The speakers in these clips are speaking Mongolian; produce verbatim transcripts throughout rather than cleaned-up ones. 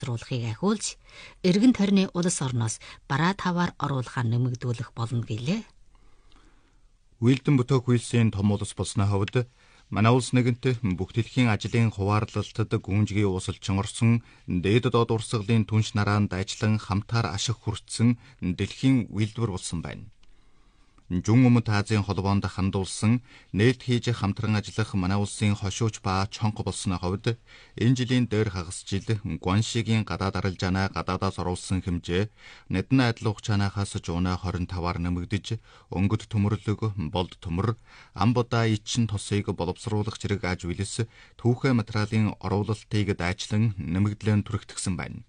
боловсруулахыг ахиулж, эргэн тойрны улс орноос бараа таваар оруулахаа нэмэгдүүлэх болно гэлээ. Үйлдэн бүтээх үйлсийн том улс болсны хувьд манай улс нэгэнт бүх дэлхийн ажлын хуваарлалтад гүнжгий уусалчин орсон, дээд доод урсгалын түнш нараанд ажиллан хамтаар ашиг хүртсэн дэлхийн үйлдвэр болсон байна. Жун Өмнөд Азийн холбоонд хандуулсан нээлт хийж хамтран ажиллах манай улсын хошууч ба чонго болсны хувьд энэ жилийн дээр хагас жил Гуаншигийн гадаад арилжаанаа гадаадаас оруулсан хэмжээ Нэдэн айдал хугацаанаас жуунаа двадцать таваар нэмэгдэж, өнгөт төмөрлөг, болд төмөр, амбудаа ичин тосыг боловсруулах зэрэг аж үйлс түүхэ материалын оруулалтыг дайчлан нэмэгдлэн түрэгдсэн байна.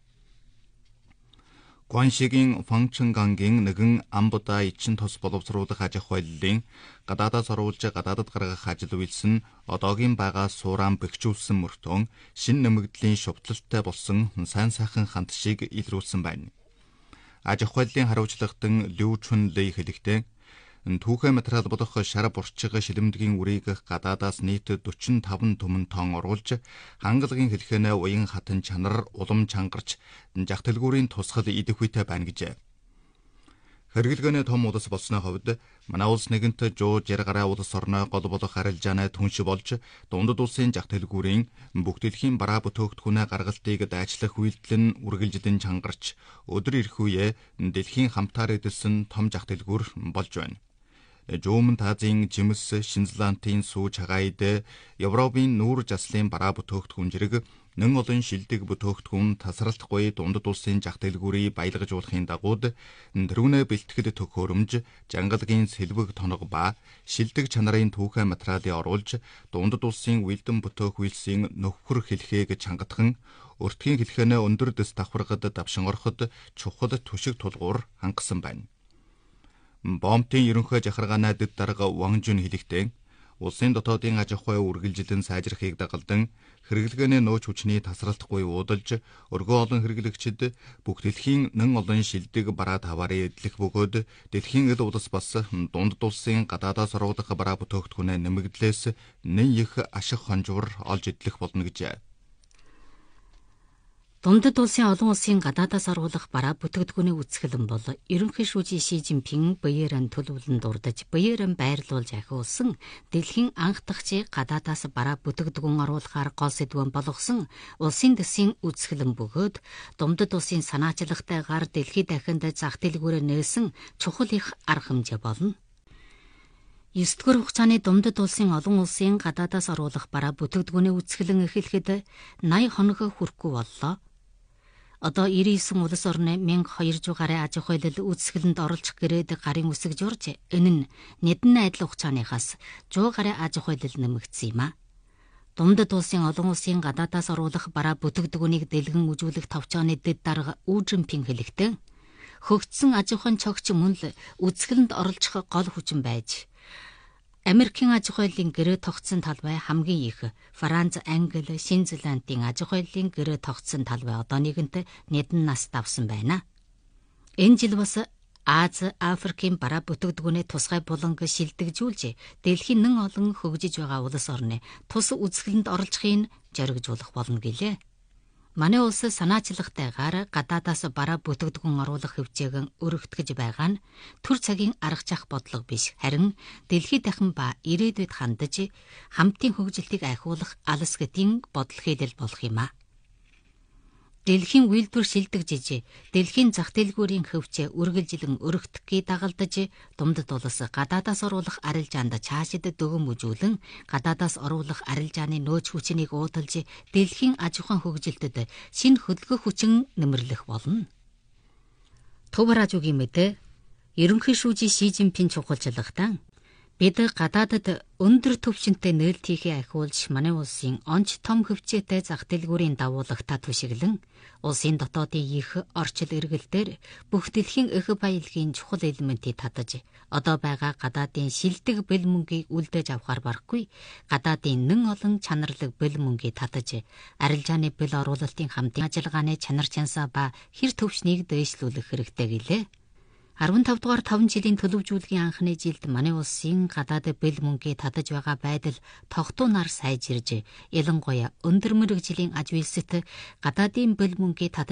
Гуаншигийн Фангчэнгангийн нэгэн амбудаа ичин тос боловсруулах аж ахуй хэллэлийн гадаадаас оруулж гадаадад гаргах ажил үйлс нь одоогийн байгаа суурaan бэхжүүлсэн мөртөө шин нэмэгдлийн шувталтай болсон сайн сайхан ханд шиг илрүүлсэн байна. Аж ахуйлын хариуцлагатан Лю Чун Лэй хэлэхдээ түүхэ материал болох шар бурчиг шилэмдгийн үрийг гадаадаас нийт forty-five түмэн тонн оруулж, хангалагын хэлхэнэ уян хатан чанар улам чангарч жах дэлгүүрийн тусгал идэх үйтэй байна гэжээ. Хэрэглгээний том улс болсны хувьд манай улс нэгэнт жуу жир гараа улс орноо гол болох арилжаанаа түнш болж, дундад улсын жах дэлгүүрийн бүх дэлхийн бараа бүтээгдэхүүнээ гаргалтыг дайчлах үйлдэл нь үргэлжлэн чангарч, өдөр ирэх үеэ дэлхийн хамтаар эдэлсэн том жах дэлгүүр болж байна. Жуманд Азийн жимс, Шинзландын сүү чагайд, Европын нүүр заслын бараа бүтээгдэхүүн зэрэг нэн олон шилдэг бүтээгдэхүүн тасралтгүй дундад улсын жах дэлгүүрийг баялгажуулахын дагуу тэрүүнээ бэлтгэл төхөөрөмж, жангалагын сэлбэг тоног ба шилдэг чанарын түүхэ материалыг оруулж, дундад улсын үйлдэн бүтээх үйлсийн нөхөр хэлхийг чангатхан, өртгийн хэлхэнэ өндөр дэс давхаргад давшин ороход чухал түшиг тулгуур хангасан байна. Бомтын ерөнхий жахаргаанаа дэд дарга Ван Жун хэлэхдээ улсын дотоодын аж ахуй үргэлжилэн сайжрахыг дагалдан хэрэглгээний нөөц хүчний тасралтгүй уудалж, өргөө олон хэрэглэгчид бүх дэлхийн нэн олон шилдэг бараа таваарыг эдлэх бөгөөд дэлхийн эд улс бас дундад улсын гадаадаас оруулах бараа бүтээгдэхүүнээ нэмэгдлээс нэн их ашиг хонжуур олж эдлэх болно гэжээ. Дундад улсын олон улсын гадаадаас оруулах бараа бүтээгдэхүүний үзэсгэлэн бол ерөнхий шүүжийн Ши Жинпин Бэйрэн төлөвлөн дурдж, Бэйрэн байрлуулж ахиулсан дэлхийн анх дахь гадаадаас бараа бүтээгдэхүүн оруулахаар гол сэдвэн болгосон улсын дэсийн үзэсгэлэн бөгөөд дундад улсын санаачлагтайгаар дэлхийд дахинд зах дэлгүүрээр нээсэн чухал их арга хэмжээ болно. Есдүгээр хугацааны дундад улсын олон улсын гадаадаас оруулах бараа бүтээгдэхүүний үзэсгэлэн эхлэхэд eighty хоног хүрэхгүй боллоо. Одоо ninety-nine улс орны twelve hundred гаруй аж ахуйлал үзэсгэлэнд оролцох гэрээд гарын үсэг журж, энэ нь Нэдэн айдал хугацааныхаас one hundred гаруй аж ахуйлал нэмэгдсэн юм а. Дундад улсын олон улсын гадаадаас оруулах бараа бүтээгдэхүүнийг дэлгэн үжүүлэх товчооны дэд дарга Үу Жинпин хэлэхдээ хөгжсөн аж ахуйн цогч мөн л үзэсгэлэнд оролцох гол хүчин байж, Америкийн аж ахуйлын гэрээ тогтсон талбай хамгийн их Франц, Англи, Шинзландын аж ахуйлын гэрээ тогтсон талбай одоо нэгэнт Нэдэн нас давсан байна. Энэ жил бас Аз, Африкийн бараа бүтээгдэхүүнээ тусгай буланг шилдэгжүүлж, дэлхийн нэн олон хөгжиж байгаа улс орны тус үзэсгэлэнд оролцохыг зоригжуулах болно гэлээ. Манай улс санаачлагтайгаар гадаадаас бараа бүтээгдэхүүн оруулах хэмжээг өргөтгөж байгаа нь төр цагийн арга зах бодлого биш, харин дэлхийд дахин ба ирээдүйд хандаж хамтын хөгжилтийг ахиулах алс гэдгийн бодол хийлэл болох юм а. Дэлхийн үйлдвэр шилдэгжиж, дэлхийн зах дэлгүүрийн хөвчөө үргэлжилэн өргөтгөхийг дагалдаж, дундад улс гадаадаас оруулах арилжаанд цаашид дөгөн үзүүлэн, гадаадаас оруулах арилжааны нөөц хүчнийг уудалж, дэлхийн аж ахуйн хөгжилтөд шинэ хөдөлгөх хүчин нэмэрлэх болно. Төвөр ажуугийн мэдээ, ерөнхий шүүжийн Ши Жинпин чухалчлагтаа бид гадаадад өндөр түвшинтэй нээлт хийхээ ахиулж, манай улсын онц том хөвчөөтэй зах дэлгүүрийн дагуулгатаа түшиглэн, улсын дотоодын их орчил эргэлтээр бүх дэлхийн эх баялагын чухал элементийг татаж, одоо байгаа гадаадын шилдэг бэл мөнгийг үлдээж авахар барахгүй, гадаадын нэн олон чанарлаг бэл мөнгийг татаж, арилжааны бэл оруулалтын хамтын ажиллагааны чанар чансаа ба хэр төвшнийг дээшлүүлэх хэрэгтэй гэлээ. арвантав дугаар таван жилийн төлөвжүүлгийн анхны жилд манай улсын гадаад бэл мөнгөний татаж байгаа байдал тогтуунаар сайжирж, ялангуяа өндөр мөрөгжлийн аж үйлсэд гадаадын бэл мөнгөний